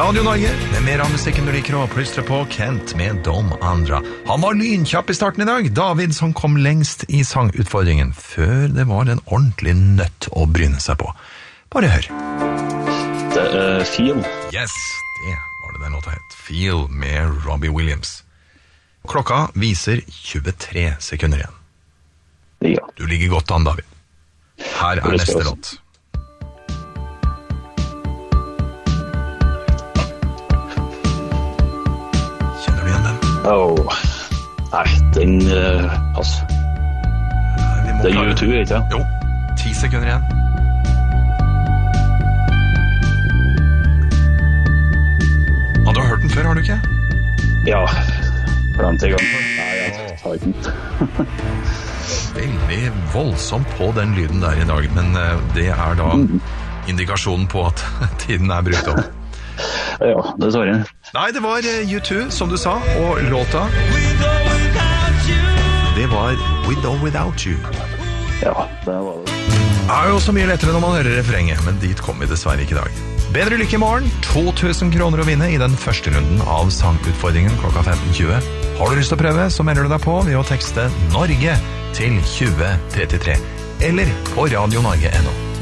Radio Norge, med mer av musikken du liker å plystre på. Kent med Dom Andra. Han var lynkjapp i starten i dag. David som kom lengst i sangutfordringen, før det var en ordentlig nøtt å bryne seg på. Bare hør. Det Feel. Yes, det var det den låta het. Feel med Robbie Williams. Klokka viser 23 sekunder igjen. Ja. Du ligger godt an, David. Her er neste låt. Nei, den pass. Det er U2, ikke det? Jo, 10 sekunder igjen. Du har hørt den før, har du ikke? Ja, blant en gang. Nei, jeg tar ikke den. Veldig voldsomt på den lyden der i dag, men det er da indikasjonen på at tiden er brukt opp. Ja, det tar jeg. Nei, det var U2, som du sa, og låta det var With or Without You. Ja, det var det. Det er jo så mye lettere når man hører refrenget, men dit kom vi dessverre ikke i dag. Bedre lykke i morgen, 2000 kroner å vinne i den første runden av sangutfordringen klokka 15.20. Har du lyst til å prøve, så melder du deg på ved å tekste Norge til 2033, eller på radionorge.no.